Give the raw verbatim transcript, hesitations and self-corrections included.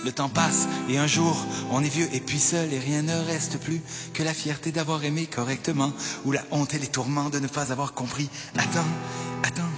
le temps passe et un jour on est vieux et puis seul et rien ne reste plus que la fierté d'avoir aimé correctement ou la honte et les tourments de ne pas avoir compris. Attends, attends,